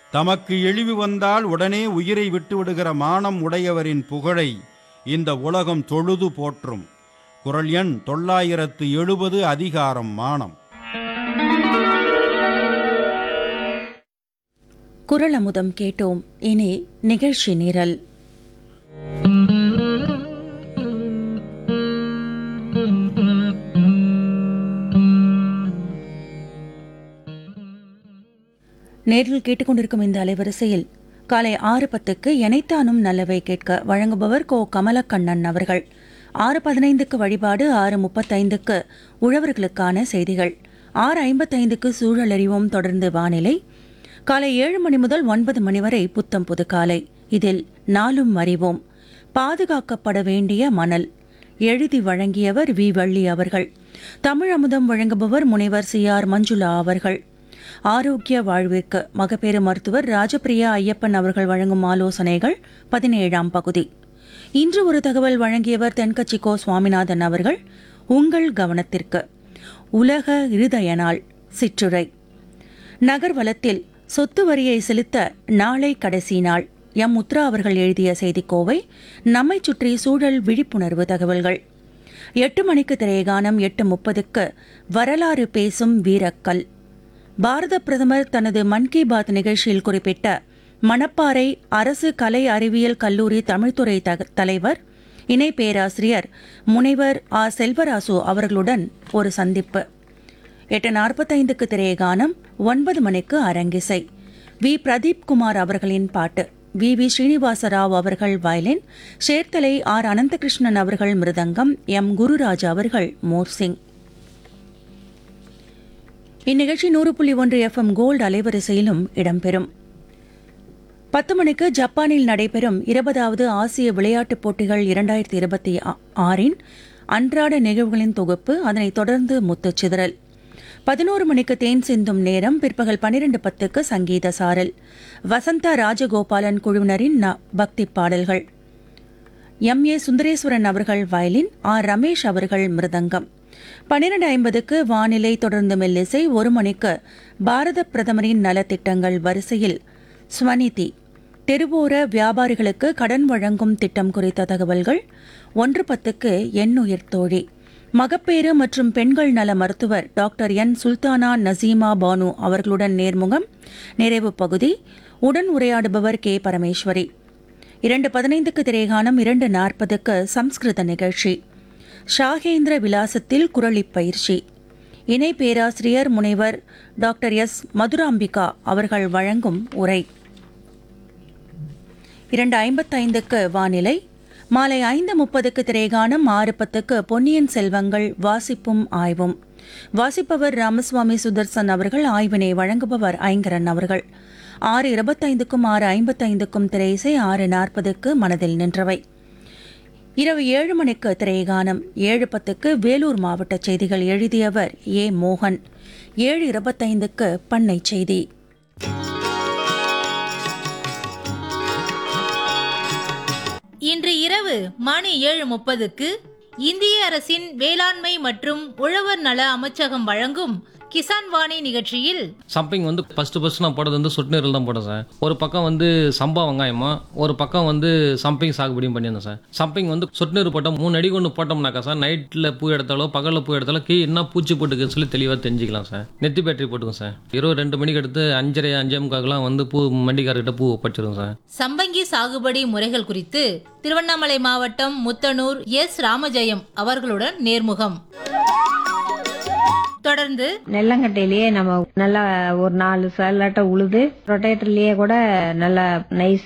தமக்கு இழிவு வந்தால் உடனே உயிரை விட்டுவிடுகிற மானம் உடையவரின் புகழை இந்த உலகம் தொழுது போற்றும். குறள் எண் 970, அதிகாரம் மானம். குறள் அமுதம் கேட்டோம். இனி நிகழ்ச்சி நிரல். நேரில் கேட்டுக்கொண்டிருக்கும் இந்த அலைவரிசையில் காலை 6:10 எனைத்தானும் நல்லவை கேட்க வழங்குபவர் கோ கமலக்கண்ணன் அவர்கள். 6:15 வழிபாடு, 6:35 உழவர்களுக்கான செய்திகள், 6:55 சூழலறிவோம், தொடர்ந்து வானிலை. காலை 7 மணி முதல் 9 மணி வரை புத்தம் புது காலை. இதில் நாளும் அறிவோம். பாதுகாக்கப்பட வேண்டிய மணல் எழுதி வழங்கியவர் வி. வள்ளி அவர்கள். தமிழ் அமுதம் வழங்குபவர் முனைவர் சி. ஆர். மஞ்சுளா அவர்கள். ஆரோக்கிய வாழ்விற்கு மகப்பேறு மருத்துவர் ராஜபிரியா ஐயப்பன் அவர்கள் வழங்கும் ஆலோசனைகள் 17ஆம் பகுதி. இன்று ஒரு தகவல் வழங்கியவர் தென்கட்சி கோ. சுவாமிநாதன் அவர்கள். உங்கள் கவனத்திற்கு உலக இருதய நாள் சிற்றுரை. நகர்வலத்தில் சொத்து வரியை செலுத்த நாளை கடைசி நாள். எம். முத்ரா அவர்கள் எழுதிய செய்திக்கோவை. நம்மை சுற்றி சூழல் விழிப்புணர்வு தகவல்கள். 8 மணிக்கு திரைகானம். 8:30 வரலாறு பேசும் வீரக்கல். பாரத பிரதமர் தனது மன் கி பாத் நிகழ்ச்சியில் குறிப்பிட்ட மணப்பாறை அரசு கலை அறிவியல் கல்லூரி தமிழ்துறை தலைவர் இணை பேராசிரியர் முனைவர் ஆ. செல்வராசு அவர்களுடன் ஒரு சந்திப்பு. 8:45 திரைகானம். 9 மணிக்கு அரங்கிசை. வி. பிரதீப் குமார் அவர்களின் பாட்டு. வி. வி. ஸ்ரீனிவாசராவ் அவர்கள் வயலின். சேர்த்தலை ஆர். அனந்தகிருஷ்ணன் அவர்கள் மிருதங்கம். எம். குருராஜ் அவர்கள் மோர்சிங். இந்நிகழ்ச்சி 100.1 FM கோல்டு அலைவரிசையிலும் இடம்பெறும். 10 மணிக்கு ஜப்பானில் நடைபெறும் 20வது ஆசிய விளையாட்டுப் போட்டிகள் 2026 அன்றாட நிகழ்வுகளின் தொகுப்பு. அதனைத் தொடர்ந்து முத்துச்சிதறல். 11 மணிக்கு தேன் சிந்தும் நேரம். பிற்பகல் 12:10 சங்கீத சாரல். வசந்தா ராஜகோபாலன் குழுவினரின் பக்தி பாடல்கள். எம். ஏ. சுந்தரேஸ்வரன் அவர்கள் வயலின். ஆர். ரமேஷ் அவர்கள் மிருதங்கம். 12:50 வானிலை, தொடர்ந்து மெல்லிசை. 1 மணிக்கு பாரத பிரதமரின் நலத்திட்டங்கள் வரிசையில் ஸ்வநிதி தெருவோர வியாபாரிகளுக்கு கடன் வழங்கும் திட்டம் குறித்த தகவல்கள். 1:10 எண்ணுயிர் தோழி. மகப்பேறு மற்றும் பெண்கள் நல மருத்துவர் டாக்டர் என். சுல்தானா நசீமா பானு அவர்களுடன் நேர்முகம் நிறைவு பகுதி. உடன் உரையாடுபவர் கே. பரமேஸ்வரி. 2:15 திரைகானம். 2:40 சம்ஸ்கிருத நிகழ்ச்சி. ஷாகேந்திர விலாசத்தில் குரலிப் பயிற்சி. இணை பேராசிரியர் முனைவர் டாக்டர் எஸ். மதுராம்பிகா அவர்கள் வழங்கும் உரை. 2:55 வானிலை. மாலை 5:30 திரைகானம். 6:10 பொன்னியின் செல்வங்கள் வாசிப்பும் ஆய்வும். வாசிப்பவர் ராமசுவாமி சுதர்சன் அவர்கள். ஆய்வினை வழங்குபவர் ஐங்கரன் அவர்கள். 6:25 6:55 திரையிசை. 6:40 மனதில் நின்றவை. இரவு 7 மணிக்கு திரைகானம். 7:10 வேலூர் மாவட்ட செய்திகள். எழுதியவர் ஏ. மோகன். 7:25 பண்ணை செய்தி. இன்று இரவு மணி 7:30 இந்திய அரசின் வேளாண்மை மற்றும் உழவர் நல அமைச்சகம் வழங்கும் கிசான் வாணி நிகழ்ச்சியில் சம்பிங் ஃபர்ஸ்ட் நான் போடுறது சொட்டு நீரில் தான் போட்டேன் சார். ஒரு பக்கம் சம்பா வெங்காயமா, ஒரு பக்கம் சம்பிங் சாகுபடியும் பண்ணியிருந்தேன் சார். சம்பிங் சொட்டு நீர் போட்டால் 3 அடி கொண்டு போட்டோம்னாக்கா சார், நைட்டில் பூ எடுத்தாலோ பகலில் பூ எடுத்தாலோ என்ன பூச்சி போட்டுக்குன்னு சொல்லி தெளிவாக தெரிஞ்சிக்கலாம் சார். நெத்தி பேட்டரி போட்டுக்கோங்க சார். 22 மணிக்கு எடுத்து 5:30 5:45 பூ மண்டிக்காரர்கிட்ட பூ பச்சிருங்க சார். சம்பங்கி சாகுபடி முறைகள் குறித்து திருவண்ணாமலை மாவட்டம் முத்தனூர் எஸ். ராமஜெயம் அவர்களுடன் நேர்முகம். தொடர்ந்து நெல்லங்கட்டையிலேயே நம்ம நல்லா ஒரு 4 சல்லாட்ட உழுது ரொட்டேட்டர்லயே கூட நல்லா நைஸ்